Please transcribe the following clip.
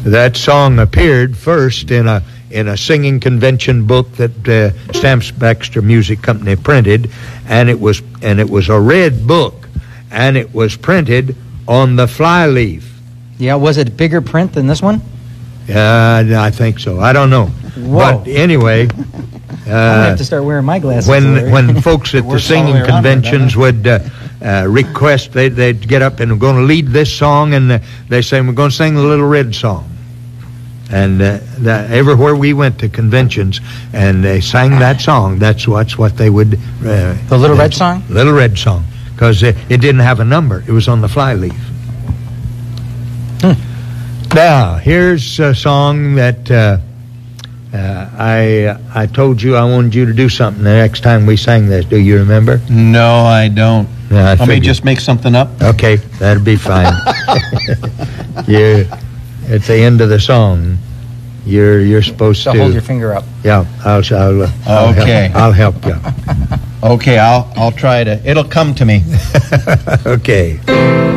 That song appeared first in a singing convention book that Stamps Baxter Music Company printed, and it was a red book, and it was printed on the flyleaf. Yeah, was it bigger print than this one? I think so. I don't know. Whoa. But anyway, I'm gonna have to start wearing my glasses. when folks at the singing conventions would request, they'd get up and we're going to lead this song, and they say, we're going to sing the Little Red Song. And everywhere we went to conventions, and they sang that song, that's what they would... the Little Red Song? Little Red Song, because it didn't have a number. It was on the flyleaf. Now, here's a song that I told you I wanted you to do something the next time we sang this. Do you remember? No, I don't. Yeah, Let me just make something up. Okay, that'll be fine. At the end of the song, you're supposed to hold your finger up. Yeah, I'll help you. Okay, I'll try to. It'll come to me. Okay.